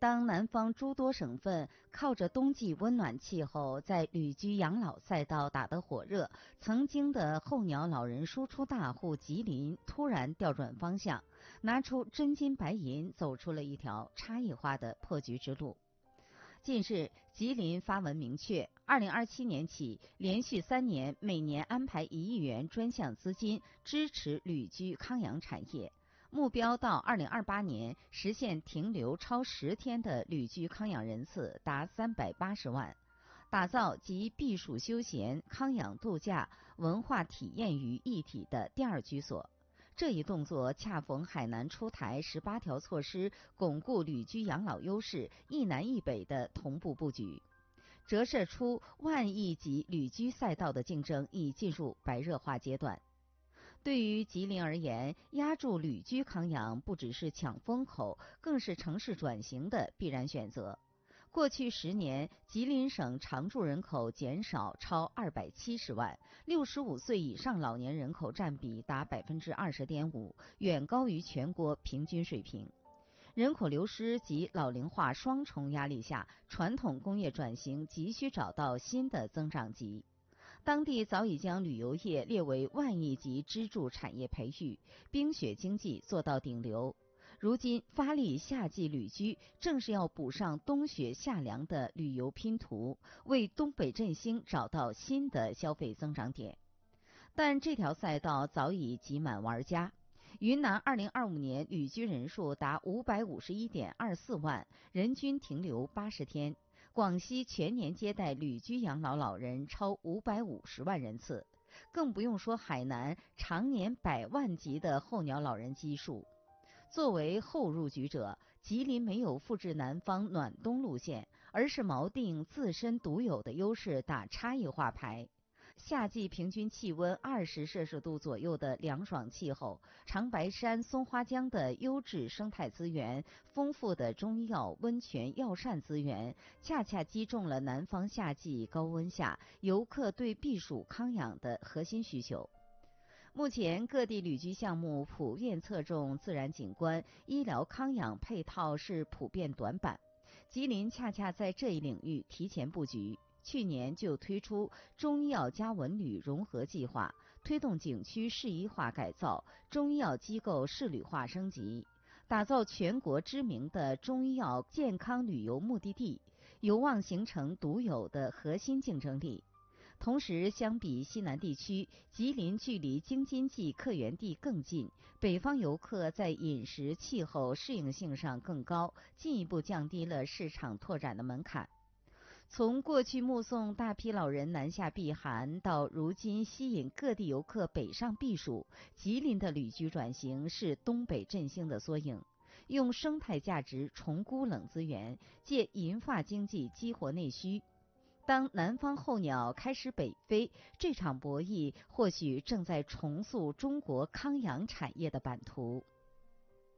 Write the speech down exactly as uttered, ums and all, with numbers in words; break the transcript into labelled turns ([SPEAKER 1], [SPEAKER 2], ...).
[SPEAKER 1] 当南方诸多省份靠着冬季温暖气候，在旅居养老赛道打得火热，曾经的候鸟老人输出大户吉林突然调转方向，拿出真金白银，走出了一条差异化的破局之路。近日，吉林发文明确，二零二七年起，连续三年每年安排一亿元专项资金支持旅居康养产业。目标到二零二八年实现停留超十天的旅居康养人次达三百八十万，打造集避暑休闲、康养度假、文化体验于一体的第二居所。这一动作恰逢海南出台十八条措施，巩固旅居养老优势一南一北的同步布局，折射出万亿级旅居赛道的竞争已进入白热化阶段。对于吉林而言，压住旅居康养不只是抢风口，更是城市转型的必然选择。过去十年，吉林省常住人口减少超二百七十万，六十五岁以上老年人口占比达百分之二十点五，远高于全国平均水平。人口流失及老龄化双重压力下，传统工业转型急需找到新的增长极。当地早已将旅游业列为万亿级支柱产业培育，冰雪经济做到顶流。如今发力夏季旅居，正是要补上冬雪夏凉的旅游拼图，为东北振兴找到新的消费增长点。但这条赛道早已挤满玩家。云南二零二五年旅居人数达五百五十一点二四万，人均停留八十天。广西全年接待旅居养老老人超五百五十万人次，更不用说海南常年百万级的候鸟老人基数。作为后入局者，吉林没有复制南方暖冬路线，而是锚定自身独有的优势，打差异化牌。夏季平均气温二十摄氏度左右的凉爽气候，长白山松花江的优质生态资源，丰富的中医药、温泉、药膳资源，恰恰击中了南方夏季高温下游客对避暑康养的核心需求。目前各地旅居项目普遍侧重自然景观，医疗康养配套是普遍短板。吉林恰恰在这一领域提前布局，去年就推出中医药加文旅融合计划，推动景区适宜化改造，中医药机构适旅化升级，打造全国知名的中医药健康旅游目的地，有望形成独有的核心竞争力。同时，相比西南地区，吉林距离京津冀客源地更近，北方游客在饮食、气候适应性上更高，进一步降低了市场拓展的门槛。从过去目送大批老人南下避寒，到如今吸引各地游客北上避暑，吉林的旅居转型是东北振兴的缩影。用生态价值重估冷资源，借银发经济激活内需。当南方候鸟开始北飞，这场博弈或许正在重塑中国康养产业的版图。